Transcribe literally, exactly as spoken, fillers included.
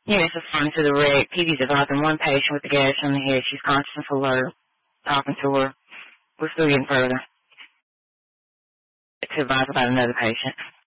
Yes, responding to the wreck. P D's advising one patient with the gash on the head. She's conscious and alert. Talking to her. We're still getting further to advise about another patient.